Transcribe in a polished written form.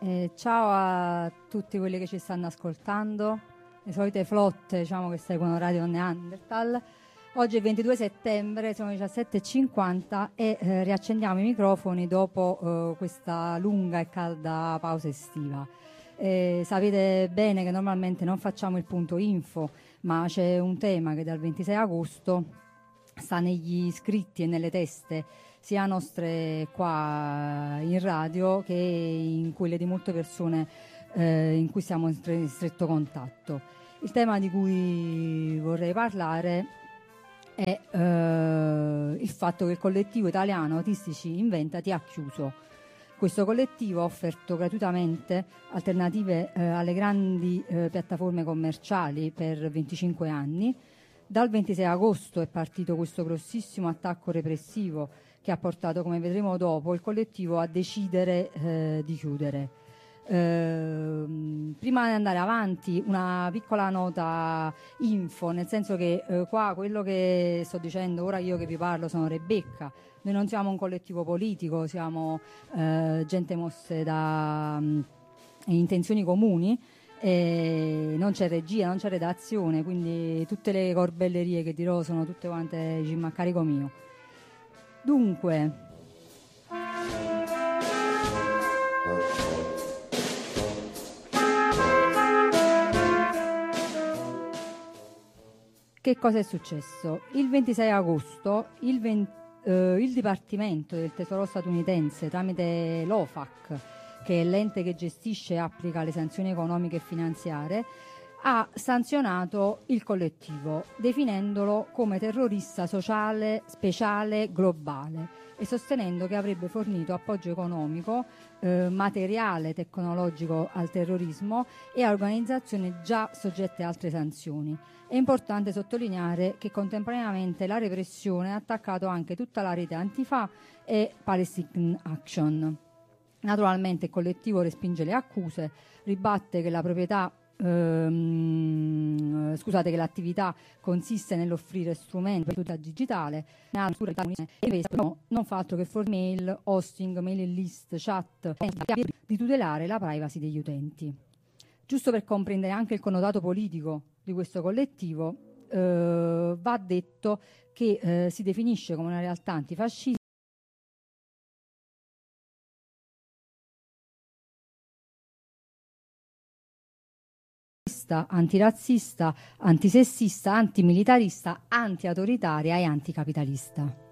Ciao a tutti quelli che ci stanno ascoltando, le solite flotte che seguono Radio Neanderthal. Oggi è 22 settembre, sono le 17:50 e riaccendiamo i microfoni dopo questa lunga e calda pausa estiva. Sapete bene che normalmente non facciamo il punto info, ma c'è un tema che dal 26 agosto sta negli scritti e nelle teste sia nostre qua in radio che in quelle di molte persone in cui siamo in stretto contatto. Il tema di cui vorrei parlare è il fatto che il collettivo italiano Autistici Inventati ha chiuso. Questo collettivo ha offerto gratuitamente alternative alle grandi piattaforme commerciali per 25 anni. Dal 26 agosto è partito questo grossissimo attacco repressivo che ha portato, come vedremo dopo, il collettivo a decidere di chiudere. Prima di andare avanti, una piccola nota info, nel senso che qua quello che sto dicendo, ora io che vi parlo sono Rebecca, noi non siamo un collettivo politico, siamo gente mosse da intenzioni comuni. Non c'è regia, non c'è redazione, quindi tutte le corbellerie che dirò sono tutte quante a carico mio. Dunque, che cosa è successo? Il 26 agosto il Dipartimento del Tesoro statunitense, tramite l'OFAC, che è l'ente che gestisce e applica le sanzioni economiche e finanziarie, ha sanzionato il collettivo, definendolo come terrorista sociale speciale globale e sostenendo che avrebbe fornito appoggio economico, materiale, tecnologico al terrorismo e a organizzazioni già soggette a altre sanzioni. È importante sottolineare che contemporaneamente la repressione ha attaccato anche tutta la rete Antifa e Palestine Action. Naturalmente il collettivo respinge le accuse, ribatte che che l'attività consiste nell'offrire strumenti per la digitale e questo non fa altro che mail, hosting, mailing list, chat di tutelare la privacy degli utenti. Giusto per comprendere anche il connotato politico di questo collettivo, va detto che si definisce come una realtà antifascista, antirazzista, antisessista, antimilitarista, antiautoritaria e anticapitalista.